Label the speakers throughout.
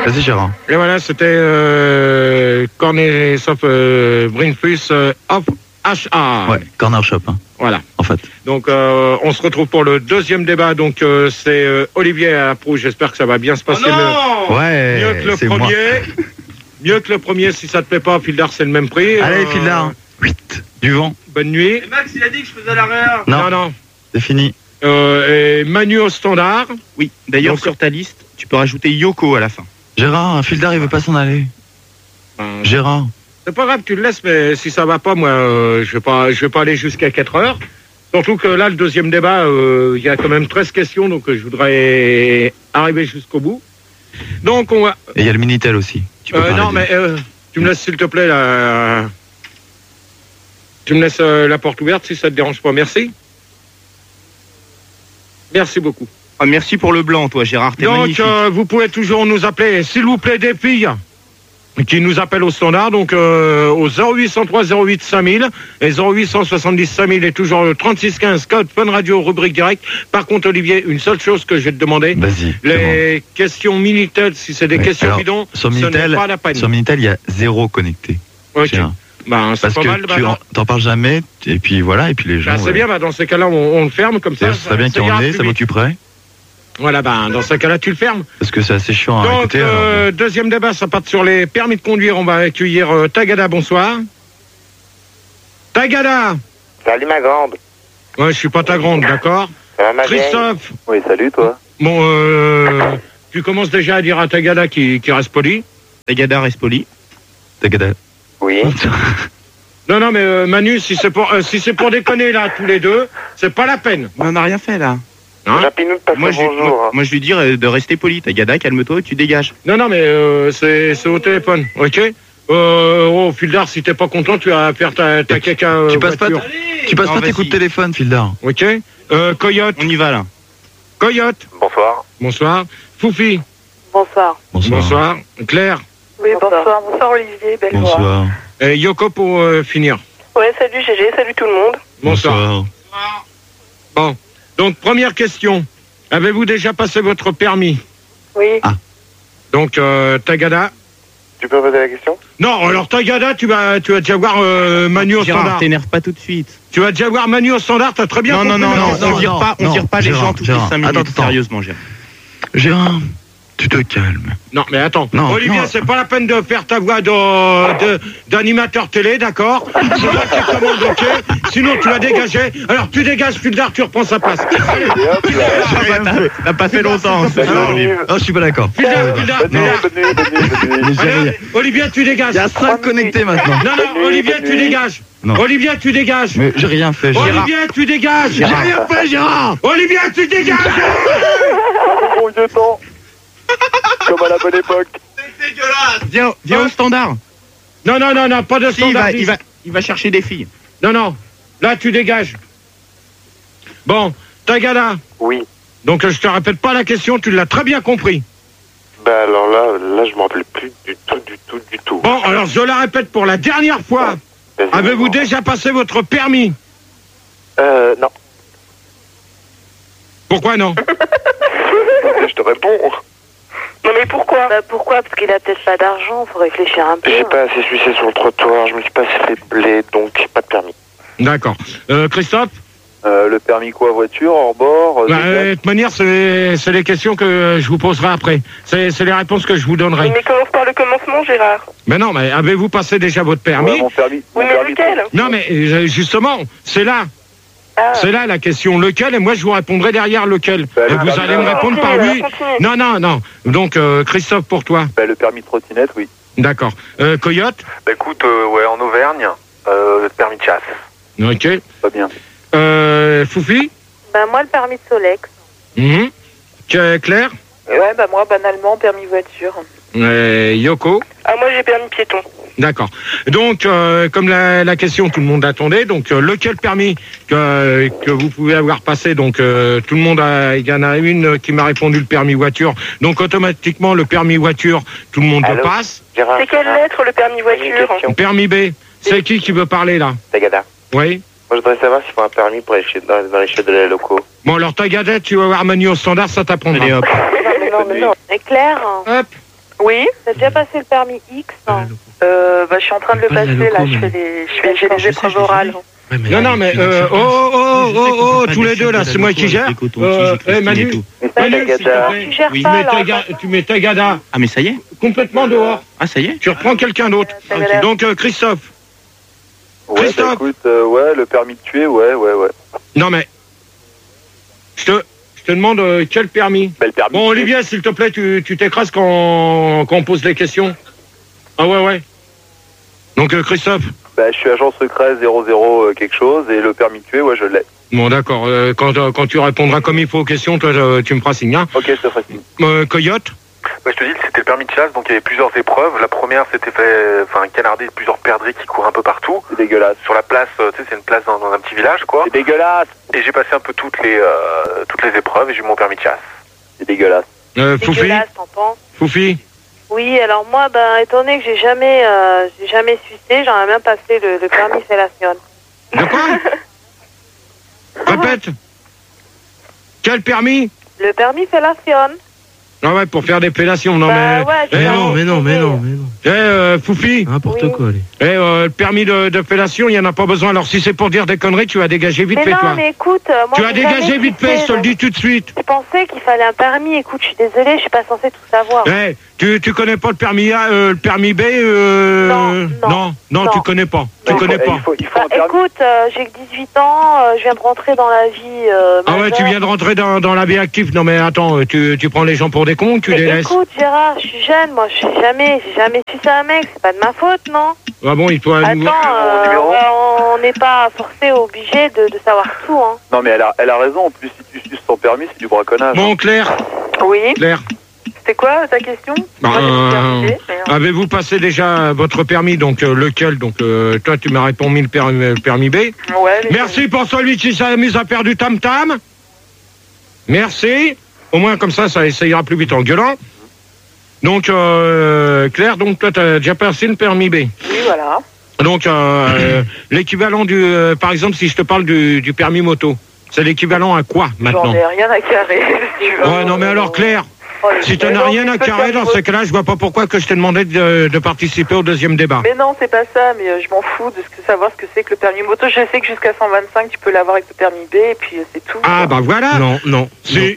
Speaker 1: Vas-y, Gérard.
Speaker 2: Et voilà, c'était Cornet sauf Brinfus of HA.
Speaker 1: Ouais, Corner Shop, hein,
Speaker 2: Voilà.
Speaker 1: en fait.
Speaker 2: Donc, on se retrouve pour le deuxième débat. Donc, c'est Olivier à Prou. J'espère que ça va bien se passer.
Speaker 1: Ouais,
Speaker 2: Mieux que le
Speaker 1: c'est
Speaker 2: premier.
Speaker 1: moi.
Speaker 2: Mieux que le premier. Si ça te plaît pas, Fildar, c'est le même prix.
Speaker 1: Allez, Fildar. Du vent.
Speaker 2: Bonne nuit.
Speaker 3: Et Max, il a dit que je faisais l'arrière.
Speaker 2: Non.
Speaker 1: C'est fini.
Speaker 2: Et Manu au standard.
Speaker 3: Oui, d'ailleurs,
Speaker 2: Donc-
Speaker 3: sur ta liste, tu peux rajouter Yoko à la fin.
Speaker 1: Gérard, Fildar, il veut pas s'en aller. Gérard.
Speaker 2: C'est pas grave, tu le laisses, mais si ça va pas, moi, je vais pas aller jusqu'à 4 heures. Surtout que là, le deuxième débat, il y a quand même 13 questions, donc je voudrais arriver jusqu'au bout. Donc, on va...
Speaker 1: Et il y a le Minitel aussi. Tu peux parler
Speaker 2: non,
Speaker 1: de-
Speaker 2: mais tu me laisses, s'il te plaît, la... Tu me laisses la porte ouverte, si ça te dérange pas. Merci. Merci beaucoup.
Speaker 3: Ah, merci pour le blanc, toi, Gérard. T'es
Speaker 2: Donc,
Speaker 3: magnifique.
Speaker 2: vous pouvez toujours nous appeler, s'il vous plaît, des filles qui nous appellent au standard, donc au 0803 08 5000 et 0870 5000 et toujours le 3615 code Fun Radio rubrique direct. Par contre, Olivier, une seule chose que je vais te demander,
Speaker 1: Vas-y.
Speaker 2: les questions Minitel, si c'est des
Speaker 1: Ouais,
Speaker 2: questions
Speaker 1: alors,
Speaker 2: bidons,
Speaker 1: sur
Speaker 2: ce n'est
Speaker 1: Minitel,
Speaker 2: pas la peine.
Speaker 1: sur Minitel, il y a 0 connecté.
Speaker 2: Ok.
Speaker 1: Gérard.
Speaker 2: Ben, c'est
Speaker 1: Parce
Speaker 2: pas
Speaker 1: que
Speaker 2: mal.
Speaker 1: tu
Speaker 2: ben, non.
Speaker 1: t'en parles jamais, et puis voilà, et puis les gens.
Speaker 2: Ben, c'est bien, ben, dans ces cas-là, on le ferme comme ça.
Speaker 1: Ça serait bien qu'il y en
Speaker 2: ira
Speaker 1: ait,
Speaker 2: plus
Speaker 1: ça
Speaker 2: vite.
Speaker 1: m'occuperait.
Speaker 2: Voilà, ben, dans ces cas-là, tu le fermes.
Speaker 1: Parce que c'est assez chiant à
Speaker 2: Donc,
Speaker 1: écouter. alors.
Speaker 2: deuxième débat, ça part sur les permis de conduire. On va accueillir Tagada, bonsoir. Tagada.
Speaker 4: Salut ma grande.
Speaker 2: Ouais, je suis pas ta grande, d'accord.
Speaker 4: Ça va ma vieille?
Speaker 2: Christophe.
Speaker 4: Oui, salut toi.
Speaker 2: Bon, tu commences déjà à dire à Tagada qui reste poli.
Speaker 3: Tagada reste poli.
Speaker 1: Tagada.
Speaker 4: Oui.
Speaker 2: Non, mais Manu, si c'est pour déconner là, tous les deux, c'est pas la peine.
Speaker 3: Mais on n'a rien fait, là.
Speaker 2: Hein
Speaker 4: Rapinou de passer
Speaker 3: Moi,
Speaker 4: bonjour.
Speaker 3: moi, je lui dis de rester poli. Tagada, calme-toi et tu dégages.
Speaker 2: Non, mais c'est au téléphone, ok. Fildar, si t'es pas content, tu vas faire ta caca.
Speaker 1: Tu passes pas,
Speaker 2: voiture.
Speaker 1: tu passes
Speaker 3: Non,
Speaker 1: pas tes
Speaker 3: vas-y.
Speaker 1: coups de téléphone, Fildar.
Speaker 2: Ok. Coyote.
Speaker 3: On y va, là.
Speaker 2: Coyote.
Speaker 4: Bonsoir.
Speaker 2: Bonsoir. Foufi.
Speaker 5: Bonsoir.
Speaker 2: Bonsoir. Claire.
Speaker 5: Oui, bonsoir. Bonsoir Olivier, belle voix.
Speaker 1: Bonsoir.
Speaker 2: Et Yoko pour finir.
Speaker 5: Ouais, salut GG, salut tout le monde.
Speaker 2: Bonsoir. Bon. Donc, première question. Avez-vous déjà passé votre permis?
Speaker 5: Oui.
Speaker 1: Ah.
Speaker 2: Donc, Tagada.
Speaker 4: Tu peux poser la question?
Speaker 2: Non, alors Tagada, tu vas déjà voir Manu au
Speaker 3: Gérard,
Speaker 2: standard.
Speaker 3: t'énerve pas tout de suite.
Speaker 2: Tu vas déjà voir Manu au standard, t'as très bien
Speaker 3: Non,
Speaker 2: compris.
Speaker 3: on vire pas, on
Speaker 1: non,
Speaker 3: vire pas les
Speaker 1: Gérard,
Speaker 3: gens toutes les
Speaker 1: Gérard.
Speaker 3: 5 minutes.
Speaker 1: Attends.
Speaker 3: Sérieusement, Gérard.
Speaker 1: Gérard, tu te calmes.
Speaker 2: Non, mais attends.
Speaker 1: Non,
Speaker 2: Olivier,
Speaker 1: non.
Speaker 2: c'est pas la peine de faire ta voix d'animateur télé, d'accord? C'est moi qui commande, ok? Sinon, tu vas dégager. Alors, tu dégages, Fildar, tu reprends sa place. Allez,
Speaker 4: Et hop là.
Speaker 3: T'as pas fait longtemps.
Speaker 2: Alors,
Speaker 1: Oh, je suis pas d'accord.
Speaker 2: Fildar,
Speaker 4: Bonne nuit, bonne nuit, bonne nuit, bonne nuit.
Speaker 2: Allez, Olivier, tu dégages.
Speaker 1: Il y a 5 connectés maintenant.
Speaker 2: Non, Olivier, tu dégages.
Speaker 1: Non.
Speaker 2: Olivier, tu dégages.
Speaker 1: Mais j'ai rien fait, Gérard.
Speaker 2: Olivier, tu dégages. J'ai rien fait, Gérard. Olivier, tu dégages.
Speaker 4: Bon vieux temps. Comme à la bonne époque.
Speaker 3: Viens au standard.
Speaker 2: Non, pas de
Speaker 3: Si, il
Speaker 2: standard.
Speaker 3: va chercher des filles.
Speaker 2: Non, là, tu dégages. Bon, Tagada.
Speaker 4: Oui.
Speaker 2: Donc, je te répète pas la question, tu l'as très bien compris.
Speaker 4: Bah alors là, je m'en rappelle plus du tout.
Speaker 2: Bon, alors, je la répète pour la dernière fois.
Speaker 4: Vas-y,
Speaker 2: Avez-vous
Speaker 4: dis-moi.
Speaker 2: déjà passé votre permis?
Speaker 4: Non.
Speaker 2: Pourquoi non?
Speaker 4: Je te réponds.
Speaker 5: Non mais pourquoi? Bah pourquoi? Parce qu'il a peut-être pas d'argent, faut réfléchir un peu.
Speaker 4: J'ai pas assez sucé sur le trottoir, je me suis pas assez fait blé, donc pas de permis.
Speaker 2: D'accord. Christophe?
Speaker 4: Le permis quoi, voiture, hors bord
Speaker 2: De toute manière, c'est les questions que je vous poserai après. C'est les réponses que je vous donnerai.
Speaker 5: Mais commence par le commencement, Gérard.
Speaker 2: Mais non, mais avez-vous passé déjà votre permis?
Speaker 4: mon permis.
Speaker 5: Oui, mais lequel?
Speaker 2: Non, mais justement, c'est là.
Speaker 5: Ah.
Speaker 2: C'est là la question. Lequel? Et moi, je vous répondrai derrière lequel.
Speaker 4: Bah,
Speaker 2: Et
Speaker 4: le
Speaker 2: vous
Speaker 4: permis,
Speaker 2: allez me répondre par
Speaker 5: continue,
Speaker 2: oui.
Speaker 5: continue.
Speaker 2: Non. Donc, Christophe, pour toi.
Speaker 4: Bah, le permis de trottinette, oui.
Speaker 2: D'accord. Coyote?
Speaker 4: Bah écoute, ouais, en Auvergne, permis de chasse.
Speaker 2: Ok.
Speaker 4: Pas bien.
Speaker 2: Foufi?
Speaker 5: Bah moi le permis de Solex.
Speaker 2: Mhm. Claire?
Speaker 5: Ouais, bah moi banalement permis voiture.
Speaker 2: Yoko?
Speaker 5: Ah moi j'ai permis piéton.
Speaker 2: D'accord. Donc, comme la question, tout le monde attendait, donc lequel permis que vous pouvez avoir passé, donc tout le monde il y en a une qui m'a répondu le permis voiture, donc automatiquement le permis voiture, tout le monde le
Speaker 4: Allô
Speaker 2: passe.
Speaker 4: Gérard.
Speaker 5: C'est quelle lettre le permis voiture?
Speaker 2: Permis B, c'est qui veut parler là?
Speaker 4: Tagada.
Speaker 2: Oui.
Speaker 4: Moi, je voudrais savoir s'il faut un permis pour aller dans les chefs de la locaux.
Speaker 2: Bon, alors ta gadette, tu vas voir Manu au standard, ça t'apprendra.
Speaker 3: Allez hop.
Speaker 5: Non. Et Claire?
Speaker 2: Hop.
Speaker 5: Oui. T'as déjà passé le permis X, non? Bah, je suis en train de le passer, là. J'ai les épreuves orales.
Speaker 2: Non, mais tous les deux, là, c'est moi qui gère. Manu, tu mets ta gada.
Speaker 3: Ah, mais ça y est.
Speaker 2: Complètement dehors.
Speaker 3: Ah, ça y est.
Speaker 2: Tu reprends quelqu'un d'autre. Donc, Christophe.
Speaker 4: Ouais,
Speaker 2: Christophe.
Speaker 4: bah, écoute, ouais, le permis de tuer, ouais.
Speaker 2: Non, mais. Je te demande quel permis.
Speaker 4: Bah, le permis
Speaker 2: Bon,
Speaker 4: de tuer.
Speaker 2: Olivier, s'il te plaît, tu t'écrases quand on pose des questions. Ah ouais. Donc, Christophe.
Speaker 4: Bah, je suis agent secret 00 quelque chose, et le permis de tuer, ouais, je l'ai.
Speaker 2: Bon, d'accord. Quand tu répondras comme il faut aux questions, toi, tu me feras signe. Hein.
Speaker 4: Ok, je te ferai signe.
Speaker 2: Coyote.
Speaker 6: Bah, je te dis, c'était le permis de chasse, donc il y avait plusieurs épreuves. La première, c'était canarder plusieurs perdrix qui courent un peu partout.
Speaker 4: C'est dégueulasse.
Speaker 6: Sur la place, tu sais, c'est une place dans un petit village, quoi.
Speaker 4: C'est dégueulasse.
Speaker 6: Et j'ai passé un peu toutes les épreuves et j'ai eu mon permis de chasse.
Speaker 4: C'est dégueulasse.
Speaker 2: Foufi.
Speaker 5: Dégueulasse, t'en penses?
Speaker 2: Foufi.
Speaker 5: Oui, alors moi, étant donné que j'ai jamais sucé, j'aimerais bien passer le permis fellation.
Speaker 2: De quoi? Répète. Quel permis?
Speaker 5: Le permis fellation.
Speaker 2: Ah ouais, pour faire des fellations. Non,
Speaker 5: Bah ouais,
Speaker 1: Mais non.
Speaker 2: Foufi.
Speaker 1: N'importe
Speaker 5: Oui.
Speaker 1: quoi, allez.
Speaker 2: Le permis de fellation, il n'y en a pas besoin. Alors, si c'est pour dire des conneries, tu vas dégager vite
Speaker 5: Mais
Speaker 2: fait,
Speaker 5: non,
Speaker 2: toi.
Speaker 5: mais écoute, moi...
Speaker 2: Tu vas
Speaker 5: j'ai
Speaker 2: dégager
Speaker 5: jamais
Speaker 2: vite fait,
Speaker 5: sucé,
Speaker 2: je te le
Speaker 5: donc
Speaker 2: dis tout de suite.
Speaker 5: Je pensais qu'il fallait un permis. Écoute, je suis désolée, je suis pas censée tout savoir.
Speaker 2: Tu connais pas le permis A, le permis B Non, tu connais pas. Tu connais pas.
Speaker 4: Il faut un permis.
Speaker 5: Écoute, j'ai que 18 ans, je viens de rentrer dans la vie
Speaker 2: Ah ouais, tu viens de rentrer dans la vie active. Non mais attends, tu prends les gens pour des cons, tu les laisses.
Speaker 5: Écoute, Gérard, je suis jeune, moi, j'ai jamais sucé un mec, c'est pas de ma faute, non?
Speaker 2: Ah bon, il faut...
Speaker 5: Attends, on n'est pas forcé, obligé de savoir tout, hein.
Speaker 4: Non, mais elle a raison. En plus, si tu suces sans permis, c'est du braconnage.
Speaker 2: Bon, Claire,
Speaker 5: Oui.
Speaker 7: C'est quoi ta question?
Speaker 2: Avez-vous passé déjà votre permis, donc lequel? Donc toi tu m'as répondu le permis B.
Speaker 7: Ouais.
Speaker 2: Merci pour celui qui s'amuse à faire du tam-tam. Merci. Au moins comme ça ira plus vite en gueulant. Donc Claire, donc toi tu as déjà passé le permis B.
Speaker 7: Oui, voilà.
Speaker 2: Donc l'équivalent du... par exemple, si je te parle du permis moto, c'est l'équivalent à quoi maintenant?
Speaker 7: J'en ai rien à carrer. Si tu veux.
Speaker 2: Ouais, non mais alors Claire, si tu n'as rien à carrer dans ces cas-là, je vois pas pourquoi que je t'ai demandé de participer au deuxième débat.
Speaker 7: Mais non, c'est pas ça, mais je m'en fous de savoir ce que c'est que le permis moto. Je sais que jusqu'à 125, tu peux l'avoir avec le permis B, et puis c'est tout.
Speaker 2: Ah bah voilà.
Speaker 1: Non.
Speaker 2: Si.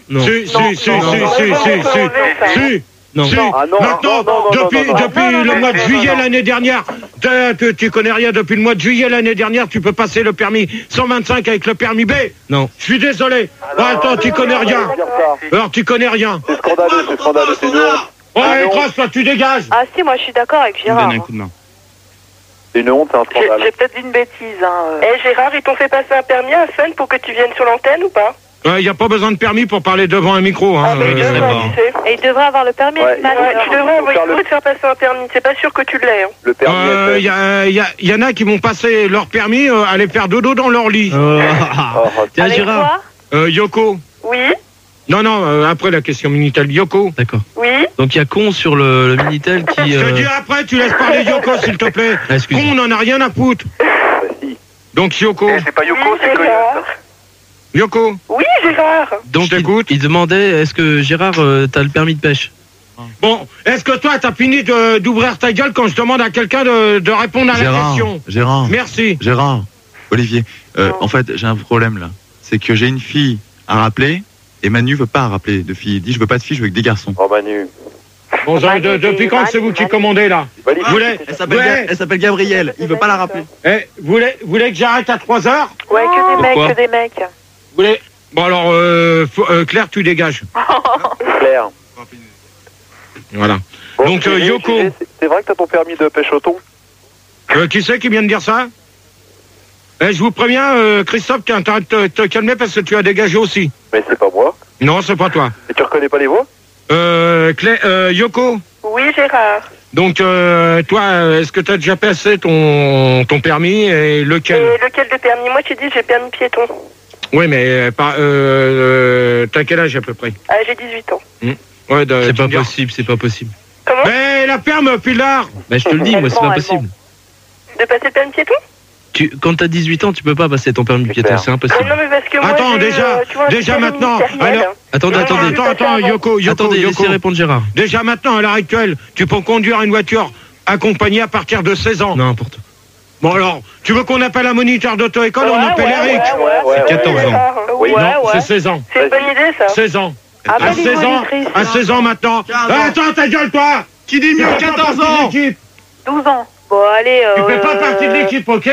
Speaker 1: Non.
Speaker 2: Si.
Speaker 4: Ah non,
Speaker 2: Maintenant, depuis le mois de juillet l'année dernière, tu connais rien, depuis le mois de juillet l'année dernière, tu peux passer le permis 125 avec le permis B.
Speaker 1: Non.
Speaker 2: Je suis désolé. Attends, tu connais rien. Alors, tu connais rien.
Speaker 4: C'est scandaleux, c'est une honte.
Speaker 2: Oh, écrase, toi, tu dégages.
Speaker 5: Ah si, moi je suis d'accord avec
Speaker 3: Il me
Speaker 5: Gérard.
Speaker 3: donne un coup de main.
Speaker 4: C'est une honte, c'est un scandale.
Speaker 7: J'ai peut-être dit une bêtise, hein.
Speaker 8: Gérard, ils t'ont fait passer un permis à Fun pour que tu viennes sur l'antenne ou pas?
Speaker 2: Il n'y a pas besoin de permis pour parler devant un micro. Hein,
Speaker 8: mais il devrait, tu sais.
Speaker 5: Et il devrait avoir le permis
Speaker 4: Ouais.
Speaker 5: avec Manon.
Speaker 8: Tu devrais envoyer pour te faire passer un permis. C'est pas sûr que tu l'aies. Hein.
Speaker 4: Le permis
Speaker 2: Il y en a qui vont passer leur permis à aller faire dodo dans leur lit.
Speaker 1: Tiens,
Speaker 5: Avec
Speaker 1: Gérard.
Speaker 5: quoi?
Speaker 2: Yoko.
Speaker 8: Oui,
Speaker 2: Non, après la question Minitel. Yoko.
Speaker 1: D'accord.
Speaker 8: oui.
Speaker 1: Donc il y a con sur le Minitel qui...
Speaker 2: Je te dis après, tu laisses parler Yoko, s'il te plaît.
Speaker 1: Ah, excuse.
Speaker 2: Con, on n'en a rien à foutre. Donc Yoko.
Speaker 6: C'est pas Yoko,
Speaker 8: Oui,
Speaker 6: c'est Coyote.
Speaker 8: Gérard.
Speaker 2: Yoko.
Speaker 8: Oui, Gérard.
Speaker 1: Donc
Speaker 2: Je t'écoute.
Speaker 1: il demandait, est-ce que Gérard, t'as le permis de pêche?
Speaker 2: Bon, est-ce que toi, t'as fini d'ouvrir ta gueule quand je demande à quelqu'un de répondre à la question?
Speaker 9: Gérard,
Speaker 2: Merci.
Speaker 9: Olivier, en fait, j'ai un problème là. C'est que j'ai une fille à rappeler et Manu veut pas rappeler de fille. Il dit je veux pas de fille, je veux que des garçons.
Speaker 4: Oh Manu.
Speaker 2: Bon, depuis quand c'est vous qui commandez là?
Speaker 9: Elle s'appelle Gabrielle, il veut pas la rappeler.
Speaker 2: Vous voulez que j'arrête à 3 heures?
Speaker 8: Ouais,
Speaker 1: Pourquoi
Speaker 8: que des mecs.
Speaker 2: Vous voulez... Bon alors, Claire, tu dégages.
Speaker 4: Claire.
Speaker 2: Voilà.
Speaker 4: Bon,
Speaker 2: Donc,
Speaker 4: Gégé,
Speaker 2: Yoko.
Speaker 4: Gégé, c'est vrai que t'as ton permis de pêche au thon?
Speaker 2: Qui c'est qui vient de dire ça? Je vous préviens, Christophe, t'as intérêt de te calmer parce que tu as dégagé aussi.
Speaker 4: Mais c'est pas moi.
Speaker 2: Non, c'est pas toi.
Speaker 4: Et tu reconnais pas les voix?
Speaker 2: Yoko.
Speaker 8: Oui, Gérard.
Speaker 2: Donc, toi, est-ce que tu as déjà passé ton permis et lequel?
Speaker 8: Et lequel de permis? Moi, tu dis j'ai permis piéton.
Speaker 2: Oui, mais t'as quel âge à peu près?
Speaker 8: Ah, j'ai 18 ans.
Speaker 2: Ouais,
Speaker 1: C'est pas possible.
Speaker 8: Comment?
Speaker 2: Mais la ferme, Pilar.
Speaker 1: Bah je te le dis, moi c'est pas possible.
Speaker 8: De passer le permis piéton?
Speaker 10: Quand t'as 18 ans, tu peux pas passer ton permis piéton, c'est impossible.
Speaker 8: Non, mais parce que moi,
Speaker 2: Attends,
Speaker 8: j'ai, tu vois,
Speaker 2: déjà
Speaker 8: j'ai
Speaker 2: maintenant.
Speaker 8: ministériel.
Speaker 2: Alors,
Speaker 10: Attendez,
Speaker 2: Yoko.
Speaker 10: laissez répondre Gérard.
Speaker 2: Déjà maintenant, à l'heure actuelle, tu peux conduire une voiture accompagnée à partir de 16 ans.
Speaker 10: N'importe.
Speaker 2: Bon alors, tu veux qu'on appelle un moniteur d'auto-école, on appelle Eric.
Speaker 8: C'est
Speaker 10: 14 ans.
Speaker 8: Oui,
Speaker 2: Non, c'est 16 ans.
Speaker 8: C'est une bonne idée, ça.
Speaker 2: 16 ans.
Speaker 8: Appelle
Speaker 2: À 16 ans maintenant. Attends, ta gueule, toi.
Speaker 3: Qui dit mieux 14 ans
Speaker 5: 12 ans. Bon, allez.
Speaker 2: Tu fais pas partie de l'équipe, ok?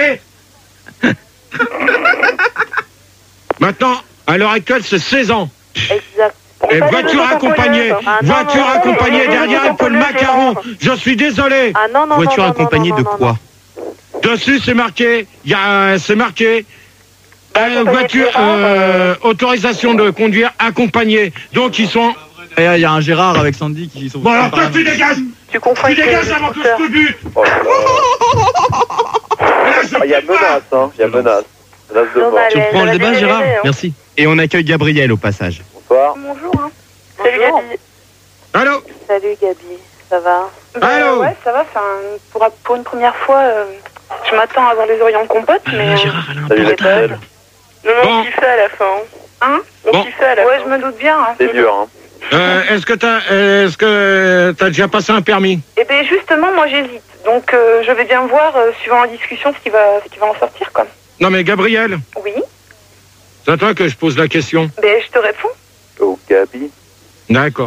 Speaker 2: Maintenant, à l'heure actuelle, c'est 16 ans.
Speaker 5: Exact.
Speaker 2: Et voiture accompagnée. Voiture accompagnée. Derrière, il faut le macaron. Je suis désolé.
Speaker 5: Ah non, non,
Speaker 3: Voiture
Speaker 5: non,
Speaker 3: accompagnée
Speaker 5: non,
Speaker 3: de
Speaker 5: non, non,
Speaker 3: quoi?
Speaker 2: Dessus, c'est marqué. C'est marqué. Voiture, autorisation de conduire accompagnée. Donc, ils sont.
Speaker 9: Et il y a un Gérard avec Sandy qui sont.
Speaker 2: Bon, alors, toi, tu dégages.
Speaker 5: Tu confonds
Speaker 2: Tu
Speaker 5: avec
Speaker 2: dégages
Speaker 5: les
Speaker 2: avant que je
Speaker 5: scooters.
Speaker 2: te bute.
Speaker 4: Oh là là. Il y a menace, hein. Il y a menace. Menace de mort.
Speaker 10: Tu reprends le débat,
Speaker 8: dégénéré,
Speaker 10: Gérard?
Speaker 8: hein.
Speaker 10: Merci.
Speaker 3: Et on accueille Gabriel au passage.
Speaker 4: Bonsoir.
Speaker 5: Bonjour. Hein.
Speaker 8: Salut,
Speaker 5: Bonjour.
Speaker 8: Gabi.
Speaker 2: Allô?
Speaker 5: Salut Gabi, ça va?
Speaker 2: Allô?
Speaker 7: Ouais, ça va. Pour une première fois, je m'attends à avoir les oreilles en compote, mais.
Speaker 10: Gérard, elle a un
Speaker 4: Salut,
Speaker 10: portable.
Speaker 4: Gabriel.
Speaker 8: Non,
Speaker 2: Bon.
Speaker 8: on kiffait à la fin.
Speaker 7: Hein?
Speaker 8: On
Speaker 2: Bon.
Speaker 8: kiffait à la
Speaker 7: Ouais,
Speaker 8: fin.
Speaker 7: je me doute bien. Hein.
Speaker 4: C'est dur, hein.
Speaker 2: Est-ce que t'as déjà passé un permis?
Speaker 7: Et bien justement, moi j'hésite. Donc je vais bien voir, suivant la discussion, ce qui va en sortir, quoi.
Speaker 2: Non, mais Gabriel,
Speaker 7: Oui.
Speaker 2: c'est à toi que je pose la question.
Speaker 7: Ben je te réponds.
Speaker 4: Oh, Gabi.
Speaker 2: D'accord.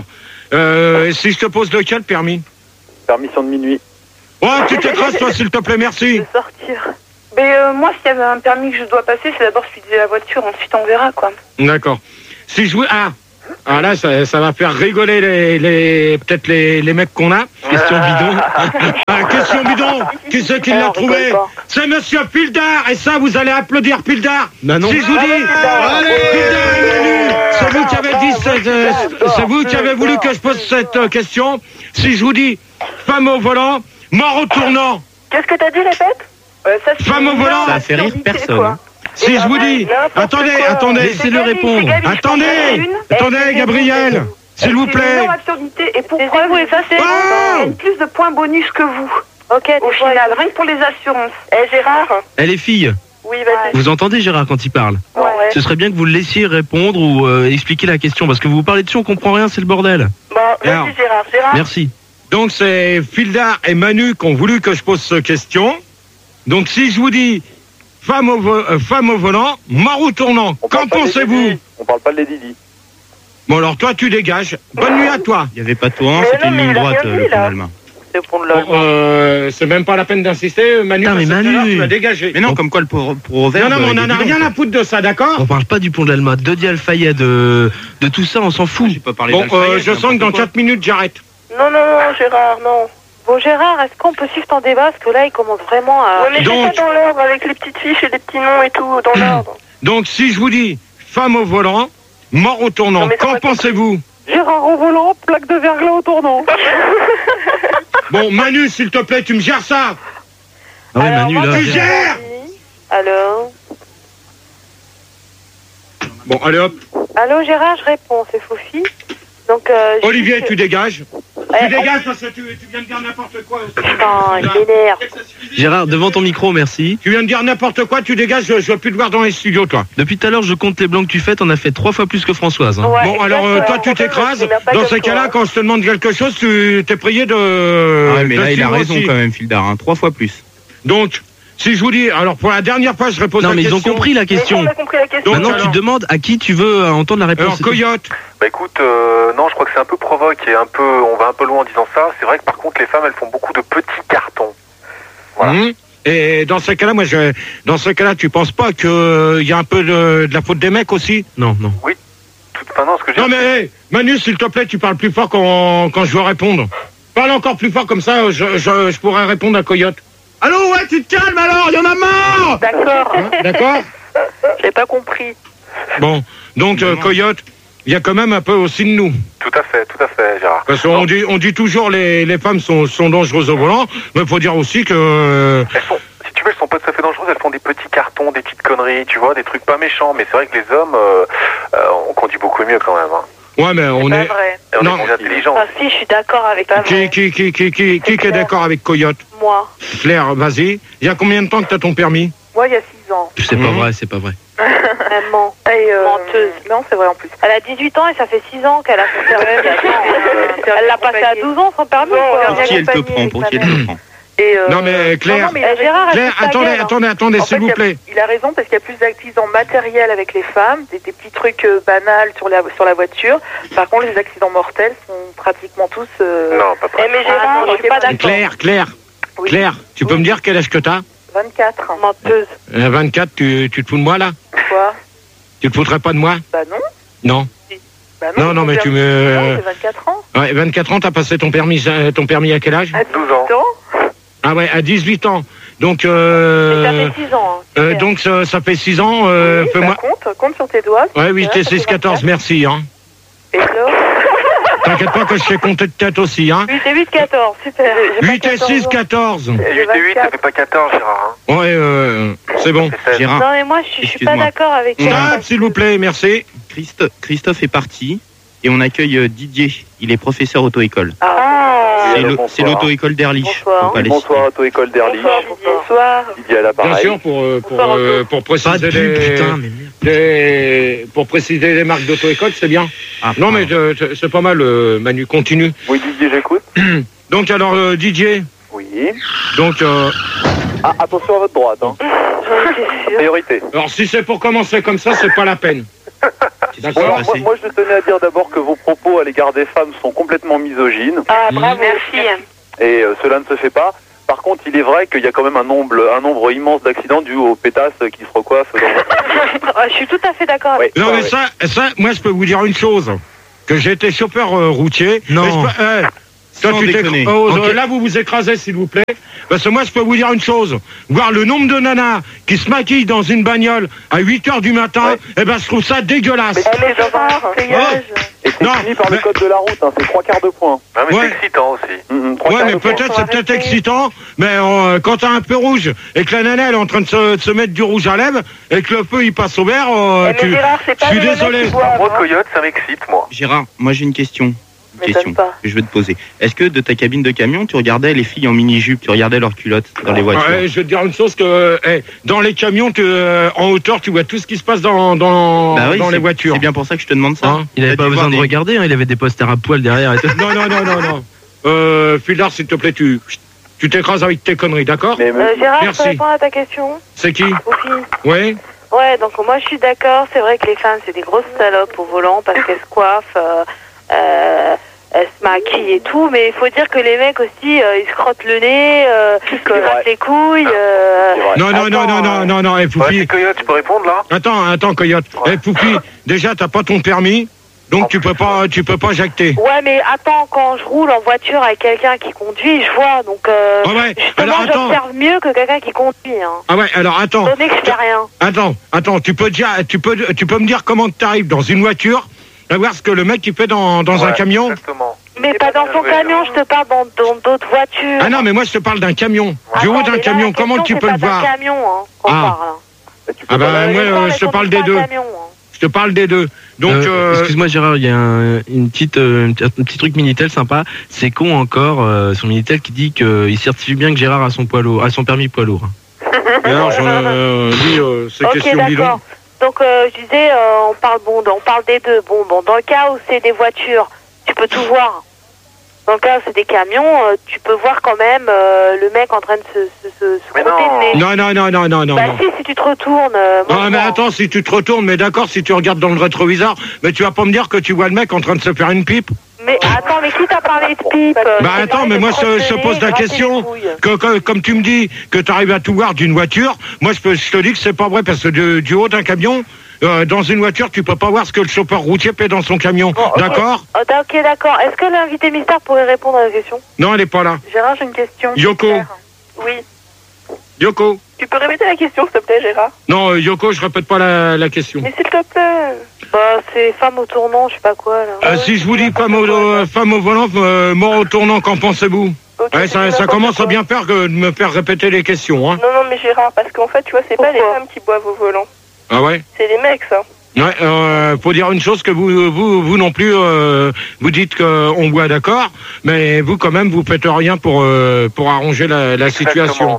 Speaker 2: Si je te pose lequel permis?
Speaker 4: Permission de minuit.
Speaker 2: Oh, tu t'écrases, toi, s'il te plaît, merci.
Speaker 5: De sortir.
Speaker 7: Mais moi, s'il y avait un permis que je dois passer, c'est d'abord celui de la voiture. Ensuite, on verra, quoi.
Speaker 2: D'accord. Si je... Ah là, ça va faire rigoler peut-être les mecs qu'on a.
Speaker 10: Question bidon.
Speaker 2: Question bidon. Qui c'est qui l'a trouvé? C'est Monsieur Pildar. Et ça, vous allez applaudir Pildar.
Speaker 10: Bah non.
Speaker 2: Si je vous dis... Pildar et Manu, c'est vous qui avez dit... C'est vous qui avez voulu que je pose cette question. Si je vous dis femme au volant, mort au tournant.
Speaker 8: Qu'est-ce que t'as dit, répète?
Speaker 7: Ça, c'est
Speaker 2: Femme au
Speaker 7: une
Speaker 2: volant.
Speaker 3: Ça a fait rire
Speaker 7: absurdité,
Speaker 3: personne.
Speaker 7: quoi.
Speaker 3: Hein.
Speaker 2: Si je vous dis... Attendez.
Speaker 10: Laissez-le répondre.
Speaker 2: Attendez, Gabriel. S'il vous
Speaker 7: C'est une
Speaker 2: plaît.
Speaker 7: énorme absurdité. Et pour
Speaker 5: C'est
Speaker 7: preuve,
Speaker 5: vous effacer.
Speaker 2: Oh
Speaker 7: gagne plus de points bonus que vous.
Speaker 5: Ok,
Speaker 7: Au final, rien que pour les assurances.
Speaker 8: Gérard?
Speaker 10: Elle est fille.
Speaker 8: Oui, vas-y.
Speaker 10: Vous entendez Gérard quand il parle?
Speaker 8: Ouais.
Speaker 10: Ce serait bien que vous le laissiez répondre ou expliquer la question parce que vous parlez dessus, on comprend rien, c'est le bordel.
Speaker 8: Bon,
Speaker 2: Alors.
Speaker 8: vas-y, Gérard.
Speaker 10: Merci.
Speaker 2: Donc c'est Pildar et Manu qui ont voulu que je pose cette question. Donc si je vous dis femme au volant, mort au tournant,
Speaker 4: On
Speaker 2: qu'en
Speaker 4: parle pas des
Speaker 2: pensez-vous?
Speaker 4: Didi. On parle pas de les Didi.
Speaker 2: Bon alors toi tu dégages. Bonne nuit à toi.
Speaker 3: Il n'y avait pas de toit,
Speaker 8: Mais
Speaker 3: c'était
Speaker 8: non,
Speaker 3: une
Speaker 8: mais
Speaker 3: ligne
Speaker 8: il a
Speaker 3: droite,
Speaker 8: rien
Speaker 3: le
Speaker 8: dit,
Speaker 3: pont
Speaker 8: là.
Speaker 3: d'Allemagne.
Speaker 8: C'est pour le
Speaker 2: Bon, c'est même pas la peine d'insister, Manu.
Speaker 10: Putain, mais
Speaker 2: parce que tout à l'heure,
Speaker 10: Manu.
Speaker 2: tu vas dégager.
Speaker 3: Mais non, comme quoi le proverbe...
Speaker 2: Non, mais on n'en a rien à foutre de ça, d'accord?
Speaker 10: On parle pas du pont de l'Alma, de Dialfayed, de tout ça, on s'en fout.
Speaker 3: J'ai pas parlé
Speaker 2: Bon,
Speaker 3: d'Alfayed,
Speaker 2: je sens que dans
Speaker 3: n'importe
Speaker 2: 4 minutes j'arrête.
Speaker 8: Non, Gérard, non.
Speaker 5: Bon, Gérard, est-ce qu'on peut suivre ton débat? Parce que là, il commence vraiment à.
Speaker 8: Ouais, mais
Speaker 2: Donc-
Speaker 8: c'est ça dans l'ordre, avec les petites fiches et les petits noms et tout, dans l'ordre.
Speaker 2: Donc si je vous dis femme au volant, mort au tournant,
Speaker 8: Non, mais
Speaker 2: qu'en
Speaker 8: ça va-
Speaker 2: pensez-vous?
Speaker 5: Gérard au volant, plaque de verglas au tournant.
Speaker 2: Bon, Manu, s'il te plaît, tu me gères ça.
Speaker 10: Ah ouais,
Speaker 5: Alors,
Speaker 10: Manu,
Speaker 5: moi,
Speaker 10: là.
Speaker 2: Tu
Speaker 5: je-
Speaker 2: gères.
Speaker 5: Alors.
Speaker 2: Bon, allez hop.
Speaker 5: Allô, Gérard, je réponds, c'est Fofi. Donc,
Speaker 2: Olivier, tu dégages. Tu
Speaker 5: Eh,
Speaker 2: dégages parce que tu viens de dire n'importe quoi.
Speaker 5: Putain, il m'énerve.
Speaker 10: Gérard, devant ton micro, merci.
Speaker 2: Tu viens de dire n'importe quoi, tu dégages, je veux plus te voir dans les studios, toi.
Speaker 10: Depuis tout à l'heure, je compte les blancs que tu fais, t'en as fait 3 fois plus que Françoise. Hein.
Speaker 5: Ouais,
Speaker 2: Bon, alors toi, tu
Speaker 5: exactement.
Speaker 2: t'écrases.
Speaker 5: Il n'a pas
Speaker 2: Dans
Speaker 5: comme
Speaker 2: ces
Speaker 5: toi,
Speaker 2: cas-là,
Speaker 5: hein.
Speaker 2: quand je te demande quelque chose, tu t'es prié de.
Speaker 3: Ah ouais, mais
Speaker 2: de
Speaker 3: là, il a
Speaker 2: suivre
Speaker 3: raison
Speaker 2: aussi.
Speaker 3: quand même, Fildar, hein, 3 fois plus.
Speaker 2: Donc, si je vous dis, alors pour la dernière fois, je réponds
Speaker 10: Non,
Speaker 2: la
Speaker 10: mais ils
Speaker 2: question.
Speaker 10: ont compris la
Speaker 8: Mais
Speaker 10: question.
Speaker 8: on a compris la question.
Speaker 2: Donc,
Speaker 10: Maintenant, tu
Speaker 2: alors-
Speaker 10: demandes à qui tu veux entendre la réponse.
Speaker 2: Alors, Coyote.
Speaker 6: Bah écoute, non, je crois que c'est un peu provoque et on va un peu loin en disant ça. C'est vrai que par contre, les femmes, elles font beaucoup de petits cartons. Voilà.
Speaker 2: Et dans ces cas-là, dans ce cas-là, tu penses pas que il y a un peu de la faute des mecs aussi?
Speaker 10: Non.
Speaker 6: Enfin, non, ce que j'ai...
Speaker 2: Non mais hey, Manu, s'il te plaît, tu parles plus fort quand je veux répondre. Parle encore plus fort comme ça, je pourrais répondre à Coyote.
Speaker 3: Allô, ouais, tu te calmes alors, il y en a marre.
Speaker 8: D'accord.
Speaker 2: Hein, d'accord?
Speaker 8: J'ai pas compris.
Speaker 2: Bon, donc Coyote, il y a quand même un peu aussi de nous.
Speaker 6: Tout à fait, Gérard.
Speaker 2: Parce qu'on dit toujours les femmes sont dangereuses au volant, mais il faut dire aussi que...
Speaker 6: Si tu veux, elles sont pas tout à fait dangereuses, elles font des petits cartons, des petites conneries, tu vois, des trucs pas méchants. Mais c'est vrai que les hommes, on conduit beaucoup mieux quand même. Hein.
Speaker 2: Ouais, mais on
Speaker 8: Pas
Speaker 2: est...
Speaker 8: vrai.
Speaker 6: Et on
Speaker 2: Non.
Speaker 6: est plus intelligents.
Speaker 5: Ah si, je suis d'accord avec toi.
Speaker 2: Qui est d'accord avec Coyote?
Speaker 5: Moi.
Speaker 2: Claire, vas-y. Il y a combien de temps que tu as ton permis?
Speaker 7: Moi, il y a 6 ans.
Speaker 10: C'est pas vrai, c'est pas vrai.
Speaker 5: Maman.
Speaker 7: Menteuse. Non, c'est vrai en plus.
Speaker 5: Elle a 18 ans et ça fait 6 ans qu'elle a son permis. Elle l'a passé à 12 ans, son permis.
Speaker 3: Pour qui elle te prend? Pour qui elle te prend?
Speaker 2: Non mais Claire,
Speaker 7: Gérard,
Speaker 2: Claire, attendez, s'il vous plaît.
Speaker 7: Il a raison parce qu'il y a plus d'accidents matériels avec les femmes, des petits trucs banals sur la voiture. Par contre, les accidents mortels sont pratiquement tous...
Speaker 6: Non, pas pratiquement.
Speaker 5: Mais Gérard, je suis pas d'accord.
Speaker 2: Claire, tu peux me dire quel âge que t'as?
Speaker 7: 24.
Speaker 5: Menteuse.
Speaker 2: 24, tu te fous de moi là?
Speaker 7: Quoi?
Speaker 2: Tu te foutrais pas de moi?
Speaker 7: Bah non.
Speaker 2: Non.
Speaker 7: Bah
Speaker 2: Non, mais tu me...
Speaker 7: Non, c'est 24 ans.
Speaker 2: Ouais, 24 ans, t'as passé ton permis à quel âge?
Speaker 7: À 12 ans.
Speaker 2: Ah ouais, à 18 ans. Donc,
Speaker 5: Ça fait 6 ans.
Speaker 2: donc ça fait 6 ans.
Speaker 7: Oui,
Speaker 2: fais-moi...
Speaker 7: compte sur tes doigts.
Speaker 2: Ouais, 8 et 6, 14, merci. Hein.
Speaker 7: Et alors?
Speaker 2: T'inquiète pas que je sais compter de tête aussi. Hein.
Speaker 5: 8 et 8, 14, super.
Speaker 2: 8 et 6, 14.
Speaker 6: 8 et 8, ça fait pas 14, Gérard. Hein.
Speaker 2: Ouais, c'est bon.
Speaker 3: Gérard.
Speaker 5: Non, mais moi, je suis pas d'accord avec elle.
Speaker 2: Stop, s'il vous plaît, merci.
Speaker 3: Christophe est parti et on accueille Didier. Il est professeur auto-école. C'est l'auto-école d'Erlich.
Speaker 4: Bonsoir, auto-école d'Erlich.
Speaker 5: Bonsoir.
Speaker 4: Didier à l'appareil.
Speaker 2: Bien sûr, pour préciser pour préciser les marques d'auto-école, c'est bien. Non, mais c'est pas mal, Manu, continue.
Speaker 4: Oui, Didier, j'écoute.
Speaker 2: Donc, alors, Didier.
Speaker 4: Oui.
Speaker 2: Donc,
Speaker 4: attention à votre droite. Hein. Priorité.
Speaker 2: Alors, si c'est pour commencer comme ça, c'est pas la peine. D'accord.
Speaker 4: Moi, je tenais à dire d'abord que vos propos à l'égard des femmes sont complètement misogynes.
Speaker 5: Ah, bravo, merci.
Speaker 4: Et cela ne se fait pas. Par contre, il est vrai qu'il y a quand même un nombre immense d'accidents dus aux pétasses qui se recoiffent.
Speaker 5: Je suis tout à fait d'accord avec
Speaker 2: toi. Non, mais ça, moi, je peux vous dire une chose. Que j'ai été chauffeur routier.
Speaker 3: Non.
Speaker 2: Là, vous vous écrasez, s'il vous plaît. Parce que moi, je peux vous dire une chose. Voir le nombre de nanas qui se maquillent dans une bagnole à 8h du matin, eh ben, je trouve ça dégueulasse.
Speaker 4: Et c'est fini par le code de la route, hein, c'est 3/4 de point.
Speaker 6: Non, mais c'est excitant aussi.
Speaker 2: Ouais, mais c'est peut-être excitant, mais quand t'as un peu rouge et que la nana elle est en train de se mettre du rouge à lèvres et que le feu il passe au vert, je suis désolé.
Speaker 6: Moi, Coyote, ça m'excite, moi.
Speaker 3: Gérard, moi j'ai une question. Que je vais te poser. Est-ce que de ta cabine de camion, tu regardais les filles en mini-jupe, tu regardais leurs culottes dans les voitures?
Speaker 2: Je vais te dire une chose que dans les camions, en hauteur, tu vois tout ce qui se passe dans les voitures.
Speaker 3: C'est bien pour ça que je te demande ça.
Speaker 10: Il avait pas besoin de regarder, il avait des posters à poil derrière et tout.
Speaker 2: Non. Fildar, s'il te plaît, tu t'écrases avec tes conneries, d'accord?
Speaker 5: Gérard, je peux répondre à ta question?
Speaker 2: C'est qui?
Speaker 5: Sophie.
Speaker 2: Oui.
Speaker 5: Ouais, donc moi je suis d'accord, c'est vrai que les femmes c'est des grosses salopes au volant parce qu'elles se coiffent, elles se maquillent et tout, mais il faut dire que les mecs aussi, ils se crottent le nez, ils se grattent les couilles.
Speaker 2: Non, Foufi.
Speaker 6: Coyote, tu peux répondre là?
Speaker 2: Attends, Coyote. Foufi, déjà, t'as pas ton permis, donc tu peux pas jacter.
Speaker 5: Ouais, mais attends, quand je roule en voiture avec quelqu'un qui conduit, je vois, donc justement, j'observe mieux que quelqu'un qui conduit. Hein.
Speaker 2: Ah ouais, alors attends.
Speaker 5: Donné que je fais rien.
Speaker 2: Attends, tu peux me dire comment t'arrives dans une voiture, à voir ce que le mec il fait dans un camion.
Speaker 6: Exactement.
Speaker 5: Mais pas dans son camion, je te parle dans d'autres voitures.
Speaker 2: Ah non, mais moi je te parle d'un camion. Du haut d'un camion, comment tu peux le voir?
Speaker 5: C'est pas d'un camion, hein, qu'on parle.
Speaker 2: Ah bah moi je te parle des deux. Je te parle des deux. Donc
Speaker 10: excuse-moi Gérard, il y a un petit truc Minitel sympa. C'est con encore son Minitel qui dit qu'il certifie bien que Gérard a son permis poids lourd.
Speaker 2: Et alors je dis c'est question bidon.
Speaker 5: Donc je disais on parle des deux. Bon dans le cas où c'est des voitures, tu peux tout voir. Dans le cas où c'est des camions, tu peux voir quand même le mec en train de se frotter le nez.
Speaker 2: Non.
Speaker 5: Bah si tu te retournes.
Speaker 2: Mais attends, si tu te retournes, mais d'accord, si tu regardes dans le rétroviseur, mais tu vas pas me dire que tu vois le mec en train de se faire une pipe?
Speaker 5: Mais attends, mais qui t'a parlé de pipe?
Speaker 2: Bah attends, mais moi je te pose la question, que comme tu me dis que tu arrives à tout voir d'une voiture, moi je te dis que c'est pas vrai, parce que du haut d'un camion, dans une voiture, tu peux pas voir ce que le chauffeur routier fait dans son camion. D'accord?
Speaker 5: Ok, d'accord. Est-ce que l'invité mystère pourrait répondre à la question?
Speaker 2: Non, elle est pas là.
Speaker 7: Gérard, j'ai une question.
Speaker 2: Yoko.
Speaker 7: Oui.
Speaker 2: Yoko.
Speaker 7: Tu peux répéter la question, s'il te plaît, Gérard?
Speaker 2: Non, Yoko, je répète pas la question.
Speaker 7: Mais s'il te plaît.
Speaker 5: Bah, c'est femme au tournant, je sais pas quoi, là.
Speaker 2: Si je vous dis femme au volant, mort au tournant, qu'en pensez-vous? Okay, ça commence à bien faire que de me faire répéter les questions, hein.
Speaker 7: Non, mais Gérard, parce qu'en fait, tu vois, c'est pas les femmes qui boivent au volant.
Speaker 2: Ah ouais?
Speaker 7: C'est les mecs, ça.
Speaker 2: Ouais, faut dire une chose, que vous non plus, vous dites qu'on boit, d'accord, mais vous quand même, vous faites rien pour arranger la situation.
Speaker 6: Bien joué,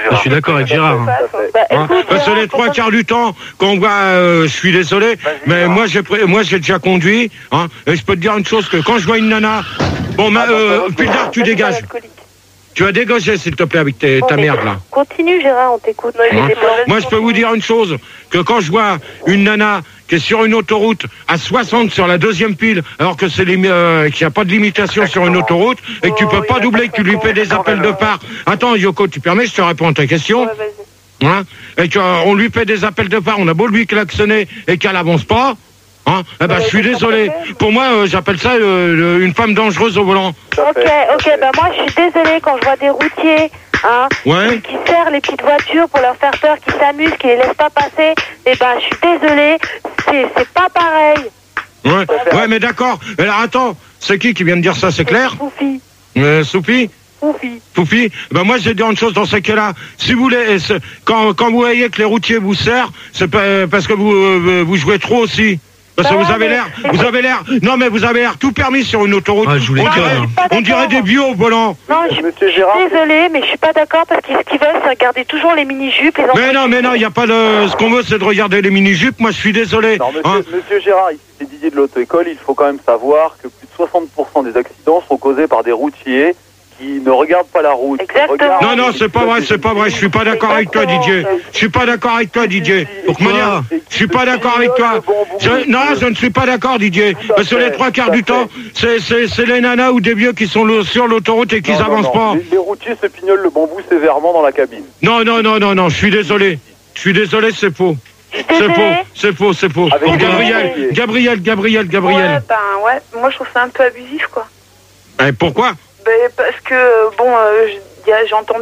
Speaker 10: Je suis d'accord avec Gérard.
Speaker 2: Parce que les 3 quarts du temps, quand on voit, je suis désolé, mais moi j'ai déjà conduit, hein, et je peux te dire une chose, que quand je vois une nana, bon, Pildar, tu dégages. Tu vas dégager, s'il te plaît, avec ta merde, là.
Speaker 5: Continue, Gérard, on t'écoute.
Speaker 2: Hein? Moi, je peux vous dire une chose, que quand je vois une nana qui est sur une autoroute à 60 sur la deuxième pile, alors que qu'il n'y a pas de limitation sur une autoroute, et que tu peux pas doubler, que tu lui fais des appels de phare. Attends, Yoko, tu permets, je te réponds à ta question. Hein? Et qu'on lui fait des appels de phare, on a beau lui klaxonner et qu'elle avance pas. Hein, eh ben, je suis désolé. Pour moi, j'appelle ça une femme dangereuse au volant.
Speaker 5: Ok, ben moi je suis désolée quand je vois des routiers qui serrent les petites voitures pour leur faire peur, qui s'amusent, qui les laissent pas passer. Et ben je suis désolée, c'est pas pareil.
Speaker 2: Ouais, mais d'accord. Alors attends, c'est qui vient de dire ça, c'est clair?
Speaker 5: Foufi.
Speaker 2: Soufi? Foufi. Ben moi, je vais dire une chose dans ce cas-là. Si vous voulez, quand vous voyez que les routiers vous serrent, c'est parce que vous jouez trop aussi. Parce que vous avez l'air tout permis sur une autoroute. On dirait des vieux au volant.
Speaker 5: Non, je suis désolée, mais je suis pas d'accord parce que ce qu'ils veulent, c'est regarder toujours les mini-jupes.
Speaker 2: Mais non, il n'y a pas de... Ce qu'on veut, c'est de regarder les mini-jupes. Moi, je suis désolé.
Speaker 4: Non, monsieur Gérard, ici, c'est Didier de l'auto-école. Il faut quand même savoir que plus de 60% des accidents sont causés par des routiers qui ne regardent pas la route.
Speaker 5: Exactement.
Speaker 2: Non, c'est pas vrai. Je suis pas d'accord avec toi, Didier. Je suis pas d'accord avec toi, Didier. Pourquoi? Je suis pas d'accord avec toi. Je ne suis pas d'accord, Didier. Parce que les 3 quarts du temps, c'est les nanas ou des vieux qui sont sur l'autoroute et qui n'avancent pas.
Speaker 4: Les routiers se pignolent le bambou sévèrement dans la cabine.
Speaker 2: Non, je suis désolé. C'est faux. C'est faux. Gabriel.
Speaker 7: Ouais, moi je trouve ça un peu abusif, quoi.
Speaker 2: Et pourquoi?
Speaker 7: Parce que, j'ai entendu